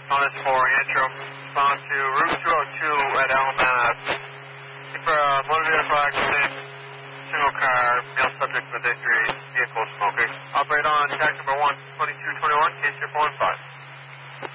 On this 4, Antrim, respond to Route 202 at Alamath. For a motor vehicle accident, single car, male subject with injury, vehicle smoking. Operate on tax number 12221, case 415.